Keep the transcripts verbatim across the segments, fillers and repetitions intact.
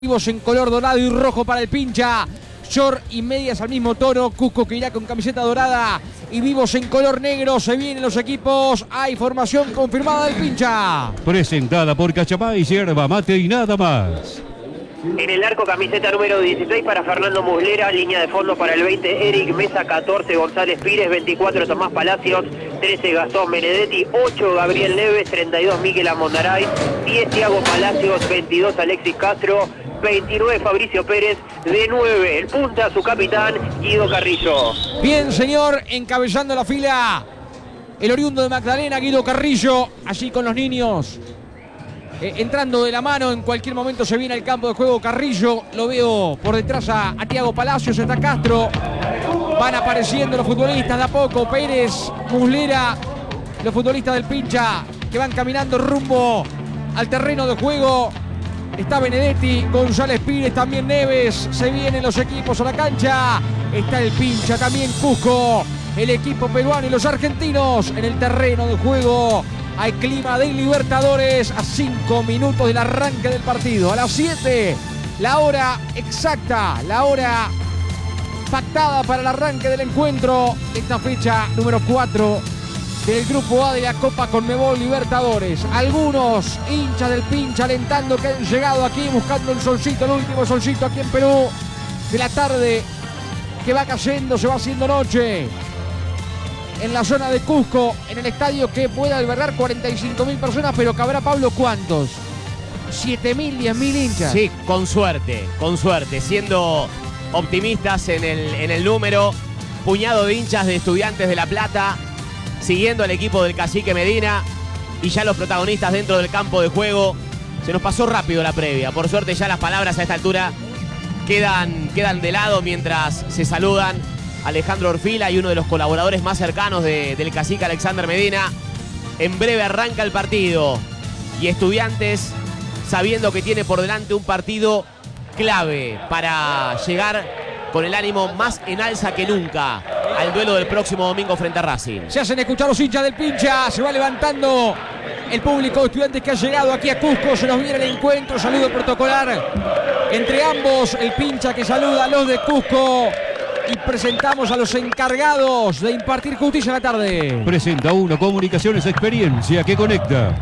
Vivos en color dorado y rojo para el Pincha. Short y medias al mismo tono. Cusco que irá con camiseta dorada. Y vivos en color negro. Se vienen los equipos. Hay formación confirmada del Pincha. Presentada por Cachapay, yerba mate y nada más. En el arco, camiseta número dieciséis para Fernando Muslera, línea de fondo para el veinte, Eric Mesa, catorce, González Pires, veinticuatro, Tomás Palacios, trece, Gastón Benedetti, ocho, Gabriel Neves, treinta y dos, Miguel Amondaray, diez, Thiago Palacios, veintidós, Alexis Castro, veintinueve, Fabricio Pérez, de nueve, el punta, su capitán, Guido Carrillo. Bien, señor, encabezando la fila, el oriundo de Magdalena, Guido Carrillo, allí con los niños. Eh, entrando de la mano, en cualquier momento se viene al campo de juego Carrillo. Lo veo por detrás a, a Thiago Palacios, está Castro. Van apareciendo los futbolistas de a poco. Pérez, Muslera, los futbolistas del Pincha que van caminando rumbo al terreno de juego. Está Benedetti, González Pires, también Neves. Se vienen los equipos a la cancha. Está el Pincha, también Cusco. El equipo peruano y los argentinos en el terreno de juego. Hay clima de Libertadores a cinco minutos del arranque del partido. A las siete, la hora exacta, la hora pactada para el arranque del encuentro de esta fecha número cuatro del Grupo A de la Copa Conmebol Libertadores. Algunos hinchas del Pincha alentando que han llegado aquí buscando el solcito, el último solcito aquí en Perú de la tarde que va cayendo, se va haciendo noche. En la zona de Cusco, en el estadio que puede albergar cuarenta y cinco mil personas, pero cabrá, Pablo, ¿cuántos? siete mil, diez mil hinchas. Sí, con suerte, con suerte, siendo optimistas en el, en el número. Puñado de hinchas de Estudiantes de La Plata, siguiendo al equipo del Cacique Medina, y ya los protagonistas dentro del campo de juego. Se nos pasó rápido la previa, por suerte ya las palabras a esta altura quedan, quedan de lado mientras se saludan Alejandro Orfila y uno de los colaboradores más cercanos de, del cacique Alexander Medina. En breve arranca el partido y Estudiantes, sabiendo que tiene por delante un partido clave para llegar con el ánimo más en alza que nunca al duelo del próximo domingo frente a Racing. Se hacen escuchar los hinchas del Pincha, se va levantando el público de Estudiantes que ha llegado aquí a Cusco. Se nos viene el encuentro, saludo protocolar entre ambos, el Pincha que saluda a los de Cusco. Y presentamos a los encargados de impartir justicia en la tarde. Presenta uno, Comunicaciones Experiencia que conecta.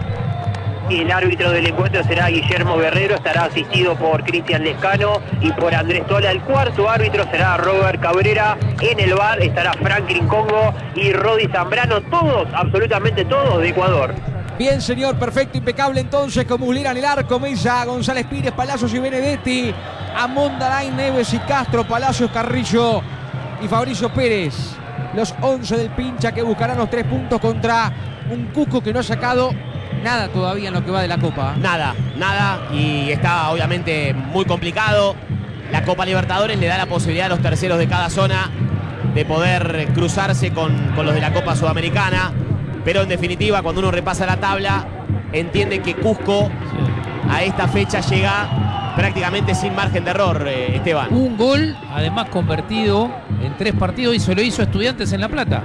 El árbitro del encuentro será Guillermo Guerrero, estará asistido por Cristian Lescano y por Andrés Tola. El cuarto árbitro será Robert Cabrera. En el V A R estará Franklin Congo y Rodi Zambrano, todos, absolutamente todos de Ecuador. Bien, señor, perfecto, impecable entonces, con Muslera en el arco, Mesa, González Pires, Palacios y Benedetti, Amondaray, Neves y Castro, Palacios, Carrillo y Fabricio Pérez. Los once del Pincha que buscarán los tres puntos contra un Cusco que no ha sacado nada todavía en lo que va de la Copa. Nada, nada, y está obviamente muy complicado. La Copa Libertadores le da la posibilidad a los terceros de cada zona de poder cruzarse con, con los de la Copa Sudamericana. Pero en definitiva, cuando uno repasa la tabla, entiende que Cusco a esta fecha llega prácticamente sin margen de error, eh, Esteban. Un gol, además convertido en tres partidos, y se lo hizo a Estudiantes en La Plata.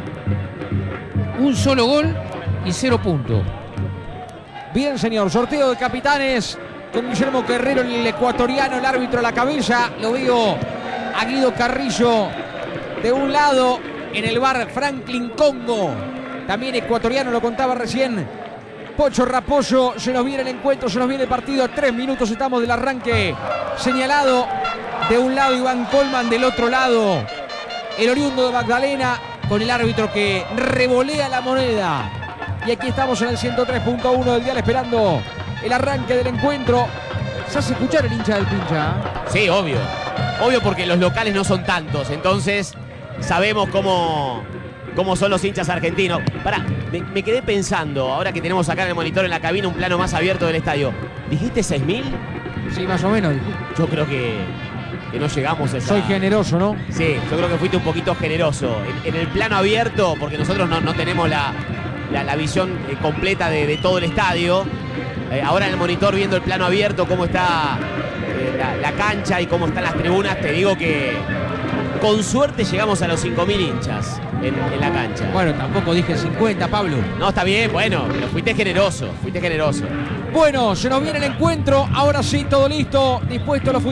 Un solo gol y cero puntos. Bien, señor, sorteo de capitanes con Guillermo Guerrero, el ecuatoriano, el árbitro a la cabeza. Lo veo a Guido Carrillo de un lado, en el V A R Franklin Congo, también ecuatoriano, lo contaba recién Pocho Raposo. Se nos viene el encuentro, se nos viene el partido. A tres minutos estamos del arranque. Señalado de un lado Iván Colman, del otro lado el oriundo de Magdalena, con el árbitro que revolea la moneda. Y aquí estamos en el ciento tres punto uno del dial esperando el arranque del encuentro. ¿Se hace escuchar el hincha del Pincha? Sí, obvio. Obvio, porque los locales no son tantos. Entonces sabemos cómo... cómo son los hinchas argentinos. Pará, me, me quedé pensando, ahora que tenemos acá en el monitor en la cabina un plano más abierto del estadio. ¿Dijiste seis mil? Sí, más o menos. Yo creo que, que no llegamos a esa... Soy generoso, ¿no? Sí, yo creo que fuiste un poquito generoso. En, en el plano abierto, porque nosotros no, no tenemos la, la, la visión eh, completa de, de todo el estadio. Eh, ahora en el monitor, viendo el plano abierto, cómo está eh, la, la cancha y cómo están las tribunas, te digo que con suerte llegamos a los cinco mil hinchas en, en la cancha. Bueno, tampoco dije cincuenta, Pablo. No, está bien, bueno, pero fuiste generoso, fuiste generoso. Bueno, se nos viene el encuentro. Ahora sí, todo listo. Dispuesto a los